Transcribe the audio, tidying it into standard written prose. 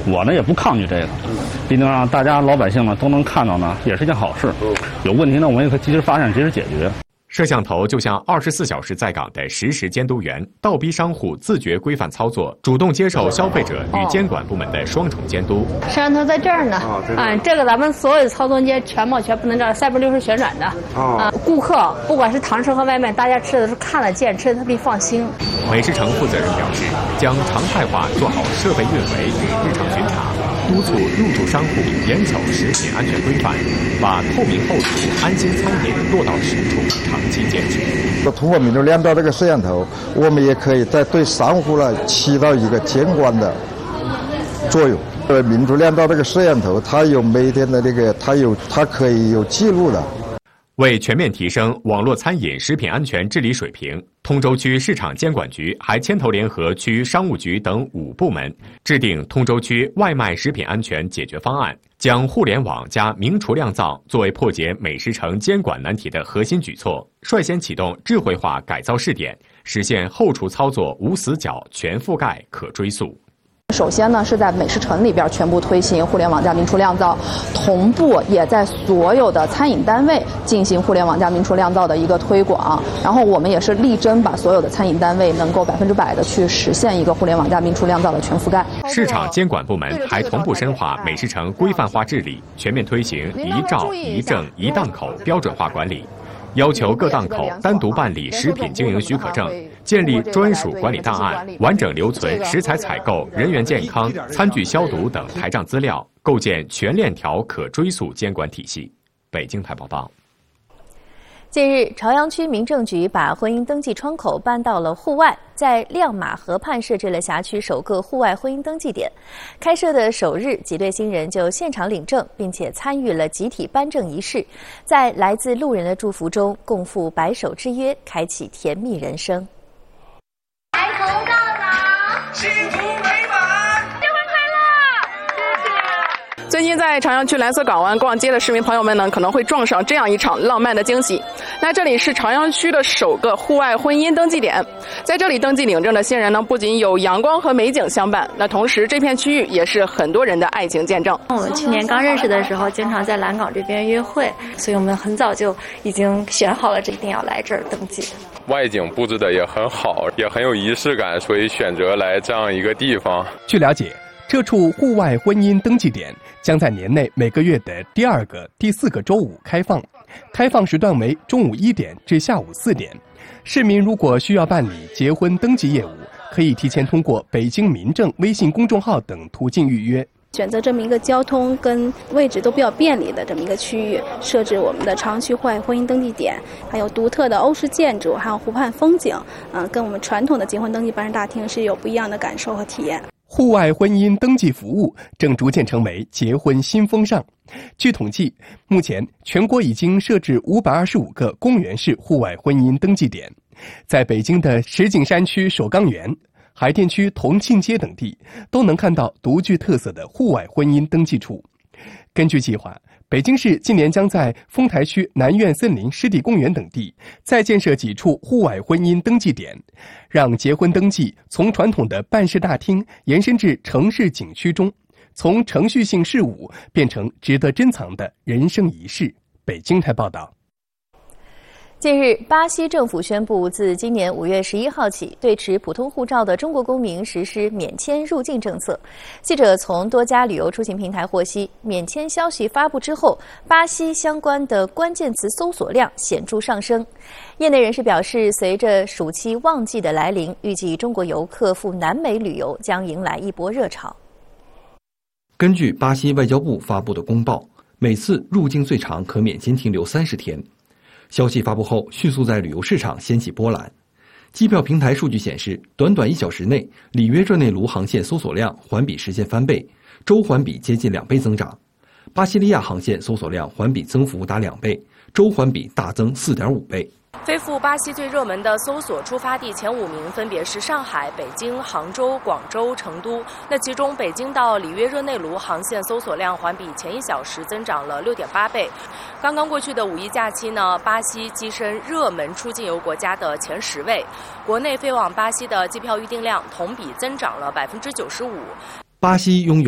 我呢也不抗拒这个，毕竟让大家老百姓呢都能看到呢，也是一件好事。有问题呢，我们也可以及时发现，及时解决。 摄像头就像24小时在岗的实时监督员，倒逼商户自觉规范操作，主动接受消费者与监管部门的双重监督。 摄像头在这儿呢，这个咱们所有的操作间全部不能这样360旋转的。顾客不管是堂食和外卖，大家吃的是看得见，吃的特别放心。 美食城负责人表示，将常态化做好设备运维与日常巡查，督促入驻商户严守食品安全规范，把透明后厨、安心餐饮落到实处，长期坚持。 通过民主两道这个摄像头，我们也可以在对商户呢起到一个监管的作用。民主两道这个摄像头，它有每天的它可以有记录的。 为全面提升网络餐饮食品安全治理水平，通州区市场监管局还牵头联合区商务局等5部门，制定通州区外卖食品安全解决方案，将互联网加明厨亮灶作为破解美食城监管难题的核心举措，率先启动智慧化改造试点，实现后厨操作无死角、全覆盖、可追溯。 首先呢，是在美食城里边全部推行互联网加明厨亮灶，同步也在所有的餐饮单位进行互联网加明厨亮灶的一个推广。然后我们也是力争把所有的餐饮单位能够100%的去实现一个互联网加明厨亮灶的全覆盖。 市场监管部门还同步深化美食城规范化治理，全面推行一照一证一档口标准化管理。要求各档口单独办理食品经营许可证，建立专属管理档案，完整留存食材采购、人员健康、餐具消毒等台账资料，构建全链条可追溯监管体系。北京台报道。 近日，朝阳区民政局把婚姻登记窗口搬到了户外，在亮马河畔设置了辖区首个户外婚姻登记点。开设的首日，几对新人就现场领证，并且参与了集体颁证仪式，在来自路人的祝福中，共赴白首之约，开启甜蜜人生。 白头到老，幸福美满，新婚快乐！谢谢。 最近在朝阳区蓝色港湾逛街的市民朋友们呢，可能会撞上这样一场浪漫的惊喜。那这里是朝阳区的首个户外婚姻登记点，在这里登记领证的新人呢，不仅有阳光和美景相伴，那同时这片区域也是很多人的爱情见证。 我们去年刚认识的时候，经常在蓝港这边约会，所以我们很早就已经选好了，这一定要来这儿登记。 外景布置的也很好，也很有仪式感，所以选择来这样一个地方。 据了解，这处户外婚姻登记点将在年内每个月的第2个、第4个周五开放，开放时段为中午1点至下午4点。市民如果需要办理结婚登记业务，可以提前通过北京民政微信公众号等途径预约。 选择这么一个交通跟位置都比较便利的这么一个区域，设置我们的朝阳区户外婚姻登记点，还有独特的欧式建筑，还有湖畔风景，跟我们传统的结婚登记办事大厅是有不一样的感受和体验。 户外婚姻登记服务正逐渐成为结婚新风尚。据统计，目前全国已经设置525个公园式户外婚姻登记点，在北京的石景山区首钢园、海淀区同庆街等地都能看到独具特色的户外婚姻登记处。根据计划，北京市今年将在丰台区南苑森林湿地公园等地再建设几处户外婚姻登记点，让结婚登记从传统的办事大厅延伸至城市景区中，从程序性事务变成值得珍藏的人生仪式。北京台报道。 近日，巴西政府宣布，自今年5月11号起，对持普通护照的中国公民实施免签入境政策。记者从多家旅游出行平台获悉，免签消息发布之后，巴西相关的关键词搜索量显著上升。业内人士表示，随着暑期旺季的来临，预计中国游客赴南美旅游将迎来一波热潮。 根据巴西外交部发布的公报，每次入境最长可免签停留30天。消息发布后，迅速在旅游市场掀起波澜。机票平台数据显示，短短1小时内，里约热内卢航线搜索量环比实现翻倍，周环比接近2倍增长；巴西利亚航线搜索量环比增幅达2倍，周环比大增4.5倍。 飞赴巴西最热门的搜索出发地前5名分别是上海、北京、杭州、广州、成都。那其中北京到里约热内卢航线搜索量环比前1小时增长了6.8倍。刚刚过去的5一假期呢，巴西跻身热门出境游国家的前10位，国内飞往巴西的机票预订量同比增长了95%。 巴西拥有